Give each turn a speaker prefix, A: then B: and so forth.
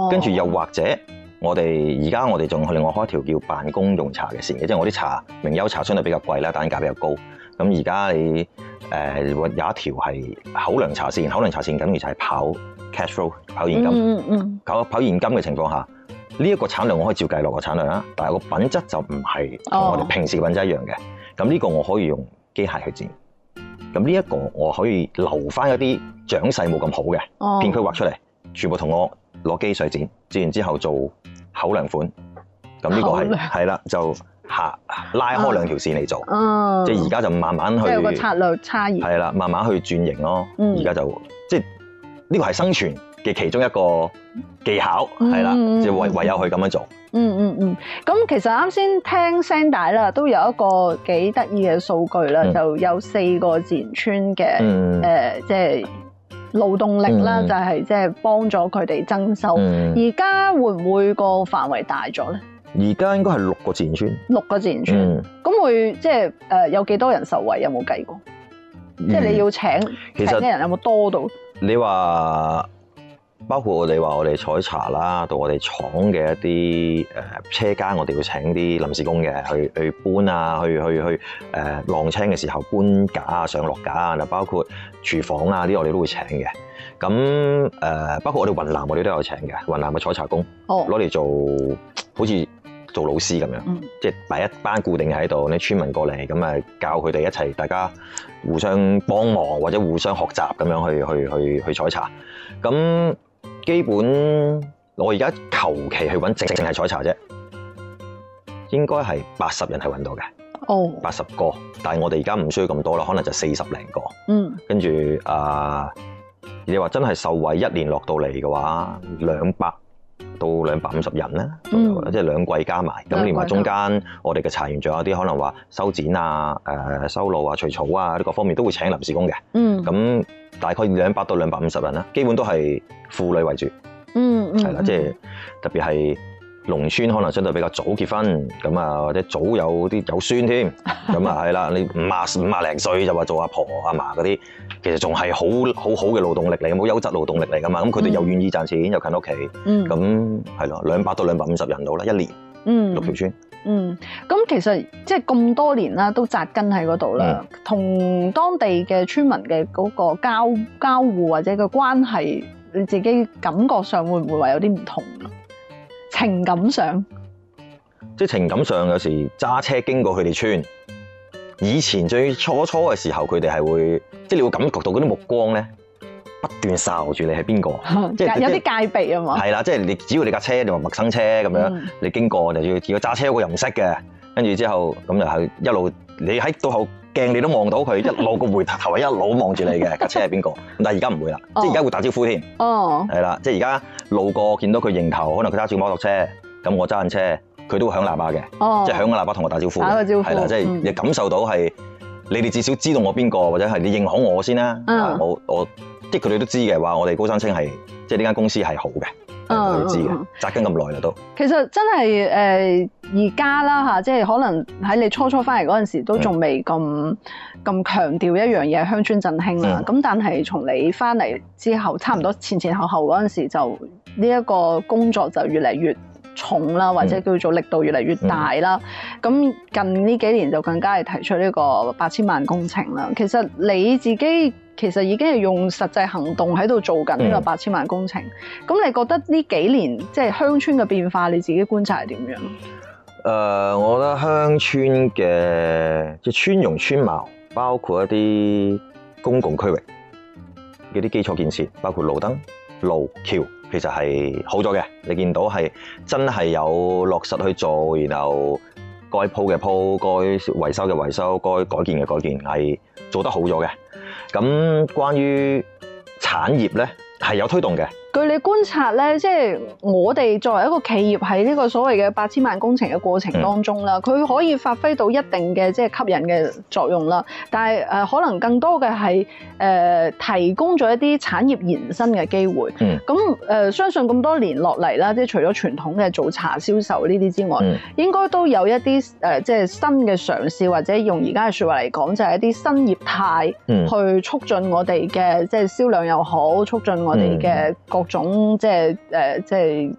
A: 跟住又或者我哋仲另外開一條叫辦公用茶嘅線嘅，即係我啲茶名優茶相對比較貴啦，單價比較高。咁而家你有一條係口糧茶線，口糧茶線等於就係跑 cash flow 跑現金，跑現金嘅情況下，呢一個產量我可以照計落個產量啦，但係個品質就唔係同我哋平時嘅品質一樣嘅。咁呢個我可以用機械去剪。咁呢一個我可以留翻一啲長勢冇咁好嘅片區畫出嚟，全部同我攞機水剪，剪完之後做口糧款。咁呢個係啦，就拉開兩條線嚟做。即係而家就慢慢去，即係有個策略差異。係啦，慢慢去轉型咯。而家就即係呢個係生存嘅其中一個技巧，係啦，即係唯有去咁樣做。
B: 咁其實啱先聽聲帶啦，都有一個幾得意嘅數據啦，就有4個自然村嘅即係勞動力啦，就係即係幫咗佢哋增收。而家會唔會個範圍大咗咧？
A: 而家應該係6個自然村。6
B: 個自然村，咁會即係有幾多人受惠？有冇計過？即係你要請嘅人有冇多到？
A: 你話包括我哋採茶啦，到我哋廠嘅一啲車間，我哋要請啲臨時工嘅去搬啊，去晾青嘅時候搬架啊、上落架啊，包括廚房啊啲我哋都會請嘅。咁包括我哋雲南我哋都有請嘅，雲南嘅採茶工攞嚟做好似做老師咁樣，即係擺一班固定喺度，啲村民過嚟咁啊教佢哋一齊，大家互相幫忙或者互相學習咁樣去採茶。咁基本我而家求其去揾淨係採茶啫，應該係80人係揾到嘅，80個。但係我哋而家唔需要咁多啦，可能就40零個。跟住你話真係受惠1年落到嚟嘅話，200到250人啦，即係2季加埋。咁連埋中間我哋嘅茶園仲有啲可能話修剪啊、修路啊、除草啊呢個方面都會請臨時工嘅。咁大概200到250人啦，基本都係婦女為主。係啦，即係特別係農村可能相對比較早結婚，咁啊或者早有孫添，咁啊係啦，你50零歲就話做阿婆阿嫲嗰啲，其實仲係好嘅勞動力嚟，好優質勞動力嚟噶嘛，咁佢哋又願意賺錢，又近屋企，咁係咯，200到250人到啦，1年6條村。
B: 咁其實即係咁多年啦，都紮根喺嗰度啦，同當地嘅村民嘅嗰個交互或者個關係，你自己感覺上會唔會話有啲唔同啊？情感上，
A: 即係情感上有時揸車經過佢哋村，以前最初嘅時候，佢哋係會，即係你會感覺到嗰啲目光咧，不斷睄住你係邊個，
B: 即係有啲戒備啊嘛。
A: 係啦，即係你只要你架車，你話陌生車咁樣，你經過就要揸車嗰個又唔識嘅，跟住之後咁就係一路你喺倒後鏡你都望到佢，一路個回頭係一路望住你嘅架車係邊個。但係而家唔會啦，即係而家會打招呼添。係啦，即係而家路過見到佢迎頭，可能佢揸住摩托車，咁我揸緊車，佢都會響喇叭嘅，即係響個喇叭同我打招呼。打個招呼係啦，即係你感受到係你哋至少知道我邊個，或者係你認可我先啦。我即係佢哋都知嘅話，我哋高山青係即係呢間公司係好嘅。我哋知嘅，紮根咁耐啦都。
B: 其實真係而家啦嚇，即係可能喺你初翻嚟嗰陣時，都仲未咁強調一樣嘢係鄉村振興啦。咁但係從你翻嚟之後，差唔多前後嗰陣時，就呢一個工作就越嚟越重啦，或者叫做力度越嚟越大啦。咁近呢幾年就更加係提出呢個8000萬工程啦。其實你自己其實已經係用實際行動喺度做緊呢個8000萬工程。咁你覺得呢幾年即係鄉村嘅變化，你自己觀察係點樣？
A: 我覺得鄉村嘅即係村容村貌，包括一啲公共區域嗰啲基礎建設，包括路燈、路橋，其實係好咗嘅。你見到係真係有落實去做，然後該鋪嘅鋪，該維修嘅維修，該改建嘅改建，係做得好咗嘅。咁關於產業咧，係有推動嘅。
B: 據你觀察咧，即係我哋作為一個企業喺呢個所謂嘅8000萬工程嘅過程當中啦，佢可以發揮到一定嘅即係吸引嘅作用啦。但係可能更多嘅係提供咗一啲產業延伸嘅機會。咁相信咁多年落嚟啦，即係除咗傳統嘅做茶銷售呢啲之外，應該都有一啲即係新嘅嘗試，或者用而家嘅説話嚟講，就係一啲新業態去促進我哋嘅即係銷量又好，促進我哋嘅各種即係